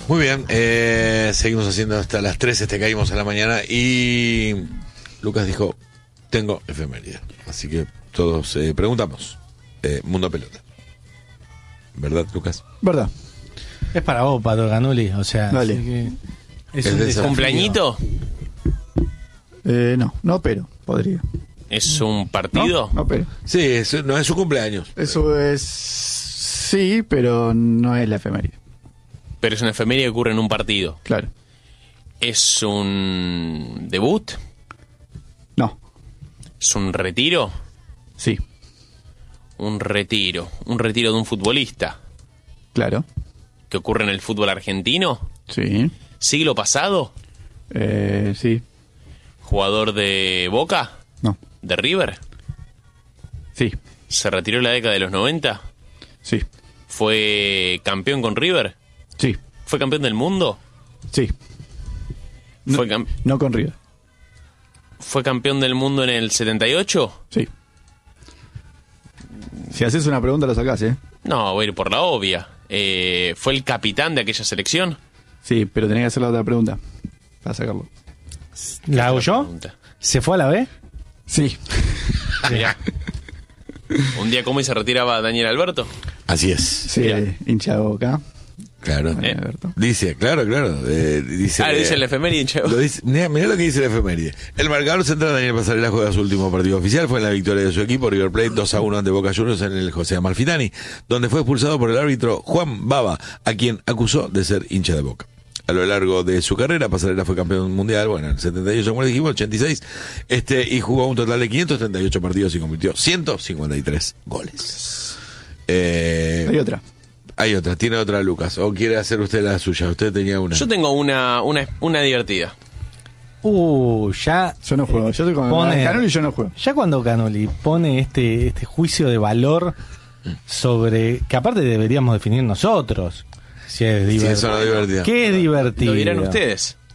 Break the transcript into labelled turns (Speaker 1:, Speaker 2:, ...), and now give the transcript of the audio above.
Speaker 1: Muy bien, seguimos haciendo hasta las 3, caímos a la mañana y Lucas dijo, tengo efeméride. Así que todos preguntamos, Mundo Pelota. ¿Verdad, Lucas?
Speaker 2: ¿Verdad?
Speaker 3: Es para vos, Pato Canuli, o sea...
Speaker 2: Dale.
Speaker 3: así que es
Speaker 1: El
Speaker 3: un desafío.
Speaker 4: ¿Cumpleañito?
Speaker 2: No, pero podría.
Speaker 4: ¿Es un partido?
Speaker 2: No, pero.
Speaker 1: Sí, no es su cumpleaños.
Speaker 2: Eso es. Sí, pero no es la efeméride.
Speaker 4: Pero es una efeméride que ocurre en un partido.
Speaker 2: Claro.
Speaker 4: ¿Es un debut?
Speaker 2: No.
Speaker 4: ¿Es un retiro?
Speaker 2: Sí.
Speaker 4: Un retiro de un futbolista
Speaker 2: Claro.
Speaker 4: que ocurre en el fútbol argentino.
Speaker 2: Sí.
Speaker 4: ¿Siglo pasado?
Speaker 2: Sí.
Speaker 4: ¿Jugador de Boca?
Speaker 2: No.
Speaker 4: ¿De River?
Speaker 2: Sí.
Speaker 4: ¿Se retiró en la década de los 90?
Speaker 2: Sí.
Speaker 4: ¿Fue campeón con River?
Speaker 2: Sí.
Speaker 4: ¿Fue campeón del mundo?
Speaker 2: Sí. No,
Speaker 4: ¿Fue,
Speaker 2: no con River.
Speaker 4: ¿Fue campeón del mundo en el 78?
Speaker 2: Sí. Si haces una pregunta, la sacás, ¿eh?
Speaker 4: No, voy a ir por la obvia. ¿Fue el capitán de aquella selección?
Speaker 2: Sí, pero tenés que hacer la otra pregunta para sacarlo.
Speaker 3: ¿La hago yo?
Speaker 4: Pregunta.
Speaker 3: ¿Se fue a la B?
Speaker 2: Sí.
Speaker 4: Mirá. Un día como y se retiraba Daniel Alberto.
Speaker 1: Así es.
Speaker 2: Sí,
Speaker 4: Mirá.
Speaker 2: hincha de Boca.
Speaker 1: Claro.
Speaker 2: Alberto.
Speaker 1: Dice, claro. Dice,
Speaker 4: Dice el efeméride, chavo.
Speaker 1: Mirá lo que dice la efeméride. El marcador central Daniel Pasarela juega su último partido oficial. Fue en la victoria de su equipo, River Plate 2-1 ante Boca Juniors en el José Amalfitani, donde fue expulsado por el árbitro Juan Baba, a quien acusó de ser hincha de Boca. A lo largo de su carrera, Pasarela fue campeón mundial, bueno, en el 78, como le dijimos, 86, y jugó un total de 538 partidos y convirtió 153 goles.
Speaker 2: Hay otra.
Speaker 1: Hay otra, tiene otra Lucas, o quiere hacer usted la suya, usted tenía una.
Speaker 4: Yo tengo una divertida.
Speaker 3: Ya...
Speaker 2: Yo no juego. Yo estoy con
Speaker 3: Pone-
Speaker 2: Canoli y yo no juego.
Speaker 3: Ya cuando Canoli pone este juicio de valor sobre... Que aparte deberíamos definir nosotros. Si es divertido.
Speaker 1: eso no es divertido.
Speaker 3: ¿Qué es divertido?
Speaker 4: Lo dirán ustedes.